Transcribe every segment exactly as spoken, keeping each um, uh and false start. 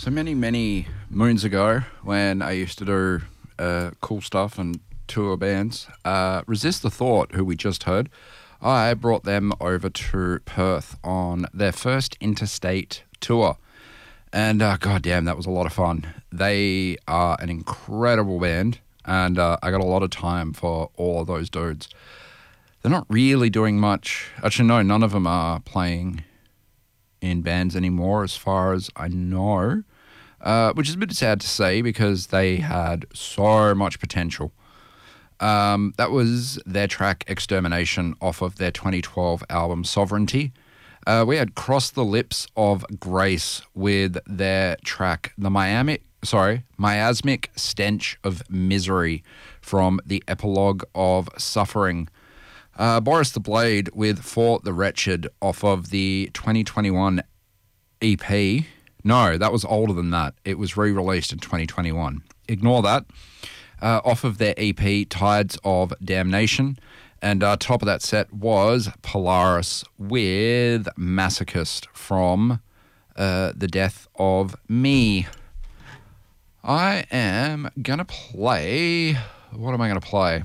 So many, many moons ago, when I used to do uh, cool stuff and tour bands, uh, Resist the Thought, who we just heard, I brought them over to Perth on their first interstate tour. And uh, goddamn, that was a lot of fun. They are an incredible band, and uh, I got a lot of time for all of those dudes. They're not really doing much. Actually, no, none of them are playing in bands anymore, as far as I know, uh, which is a bit sad to say because they had so much potential. Um, that was their track Extermination off of their twenty twelve album Sovereignty. Uh, we had Cross the Lips of Grace with their track The Miami, sorry, Miasmic Stench of Misery from the Epilogue of Suffering. Uh, Boris the Blade with For the Wretched off of the twenty twenty-one E P. No, that was older than that. It was re-released in twenty twenty-one. Ignore that. Uh, off of their E P, Tides of Damnation. And uh, top of that set was Polaris with Masochist from uh, The Death of Me. I am going to play... What am I going to play?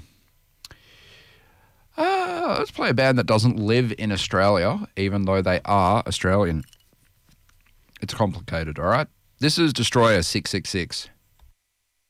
Uh, let's play a band that doesn't live in Australia, even though they are Australian. It's complicated, all right? This is Destroyer six six six.